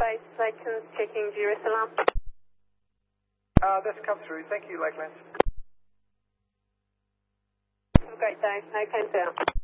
Base Station checking Jerusalem. That's come through. Thank you, Lakeland. Have a great day. No, cancel out.